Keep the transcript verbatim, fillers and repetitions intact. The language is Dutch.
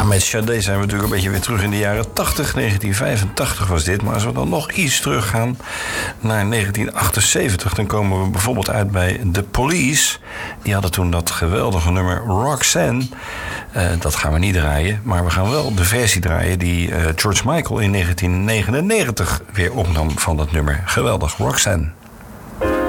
met Sade zijn we natuurlijk een beetje weer terug in de jaren tachtig. negentien vijfentachtig was dit. Maar als we dan nog iets teruggaan naar negentien achtenzeventig... dan komen we bijvoorbeeld uit bij The Police. Die hadden toen dat geweldige nummer Roxanne. Uh, dat gaan we niet draaien. Maar we gaan wel de versie draaien die uh, George Michael in negentien negenennegentig weer opnam van dat nummer. Geweldig, Roxanne.